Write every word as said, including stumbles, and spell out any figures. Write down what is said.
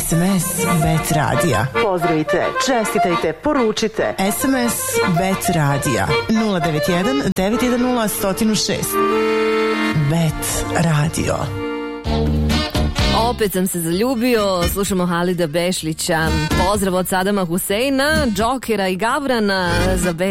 S M S Bet Radija. Pozdravite, čestitajte, poručite. S M S Bet Radija nula devet jedan devet jedan nula jedan zero šest. Bet Radio. Opet sam se zaljubio, slušamo Halida Bešlića. Pozdrav od Sadama Huseina, Džokera i Gavrana za Bet